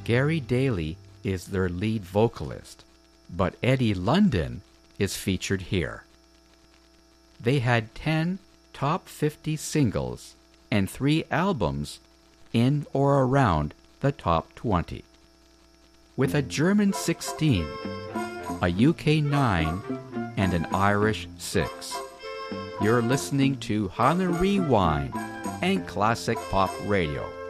Gary Daly is their lead vocalist, but Eddie London is featured here. They had 10 top 50 singles and 3 albums in or around the top 20. With a German 16, a UK 9, and an Irish 6. You're listening to Highland Rewind and Classic Pop Radio.